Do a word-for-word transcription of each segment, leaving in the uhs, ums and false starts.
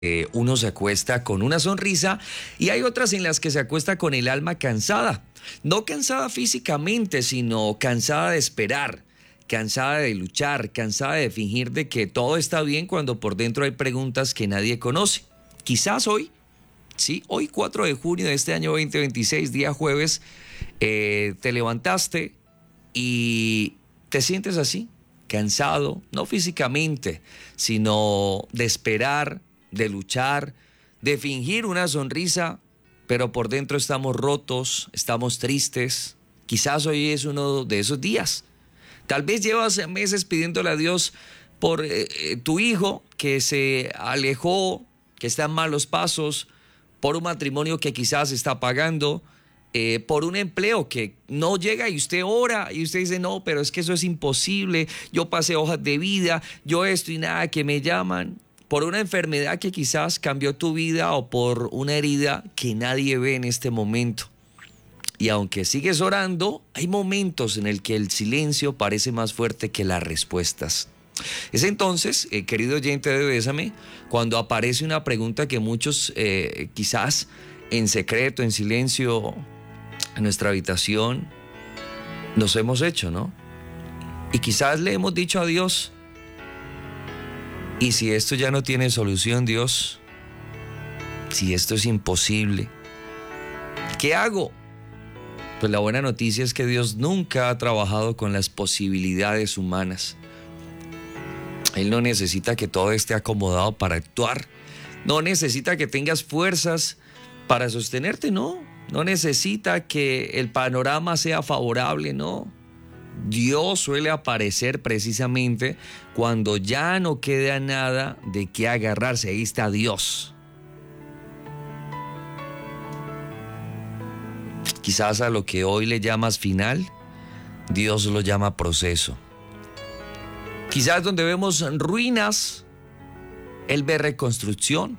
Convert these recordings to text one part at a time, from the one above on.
Eh, uno se acuesta con una sonrisa y hay otras en las que se acuesta con el alma cansada. No cansada físicamente, sino cansada de esperar, cansada de luchar, cansada de fingir de que todo está bien cuando por dentro hay preguntas que nadie conoce. Quizás hoy, sí, hoy cuatro de junio de este año veinte veintiséis, día jueves, eh, te levantaste y te sientes así, cansado, no físicamente, sino de esperar, de luchar, de fingir una sonrisa, pero por dentro estamos rotos, estamos tristes. Quizás hoy es uno de esos días. Tal vez llevas meses pidiéndole a Dios por eh, tu hijo que se alejó, que está en malos pasos, por un matrimonio que quizás está pagando, eh, por un empleo que no llega y usted ora y usted dice, no, pero es que eso es imposible, yo pasé hojas de vida, yo esto y nada que me llaman. Por una enfermedad que quizás cambió tu vida o por una herida que nadie ve en este momento. Y aunque sigues orando, hay momentos en el que el silencio parece más fuerte que las respuestas. Es entonces, eh, querido oyente de Bésame, cuando aparece una pregunta que muchos eh, quizás en secreto, en silencio, en nuestra habitación, nos hemos hecho, ¿no? Y quizás le hemos dicho a Dios, y si esto ya no tiene solución, Dios, si esto es imposible, ¿qué hago? Pues la buena noticia es que Dios nunca ha trabajado con las posibilidades humanas. Él no necesita que todo esté acomodado para actuar. No necesita que tengas fuerzas para sostenerte, no. No necesita que el panorama sea favorable, no. Dios suele aparecer precisamente cuando ya no queda nada de qué agarrarse. Ahí está Dios. Quizás a lo que hoy le llamas final, Dios lo llama proceso. Quizás donde vemos ruinas, Él ve reconstrucción.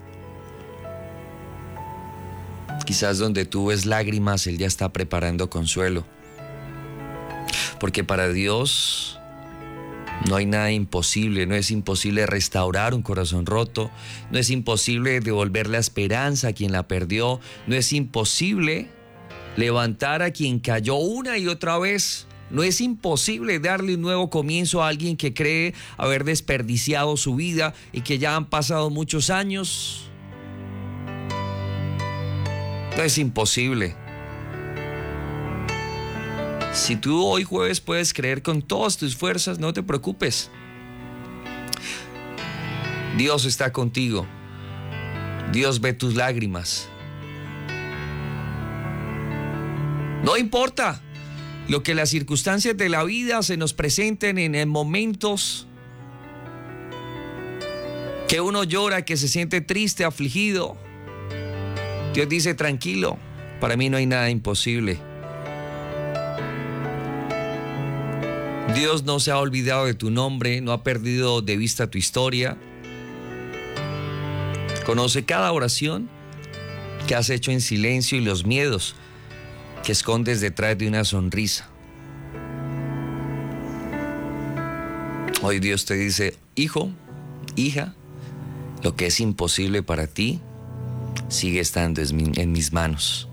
Quizás donde tú ves lágrimas, Él ya está preparando consuelo. Porque para Dios no hay nada imposible, no es imposible restaurar un corazón roto, no es imposible devolver la esperanza a quien la perdió, no es imposible levantar a quien cayó una y otra vez, no es imposible darle un nuevo comienzo a alguien que cree haber desperdiciado su vida y que ya han pasado muchos años. No es imposible. Si tú hoy jueves puedes creer con todas tus fuerzas, no te preocupes. Dios está contigo. Dios ve tus lágrimas. No importa lo que las circunstancias de la vida se nos presenten en momentos que uno llora, que se siente triste, afligido. Dios dice, tranquilo, para mí no hay nada imposible. Dios no se ha olvidado de tu nombre, no ha perdido de vista tu historia. Conoce cada oración que has hecho en silencio y los miedos que escondes detrás de una sonrisa. Hoy Dios te dice, hijo, hija, lo que es imposible para ti sigue estando en mis manos.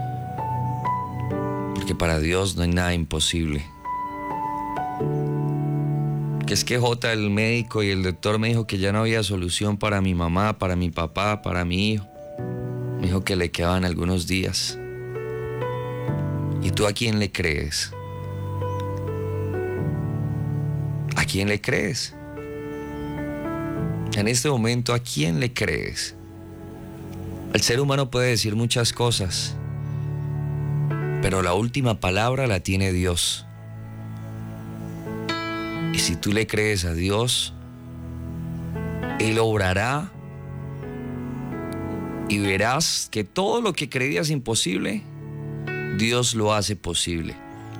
Porque para Dios no hay nada imposible. Que es que J, el médico y el doctor me dijo que ya no había solución para mi mamá, para mi papá, para mi hijo. Me dijo que le quedaban algunos días. ¿Y tú a quién le crees? ¿A quién le crees? En este momento, ¿a quién le crees? El ser humano puede decir muchas cosas, pero la última palabra la tiene Dios. Y si tú le crees a Dios, Él obrará y verás que todo lo que creías imposible, Dios lo hace posible.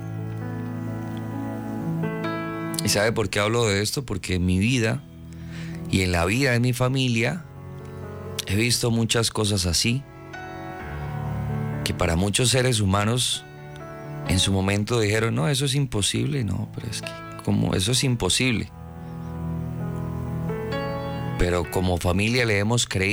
¿Y sabe por qué hablo de esto? Porque en mi vida y en la vida de mi familia he visto muchas cosas así, que para muchos seres humanos en su momento dijeron, no, eso es imposible, no, pero es que como eso es imposible. pero como familia le hemos creído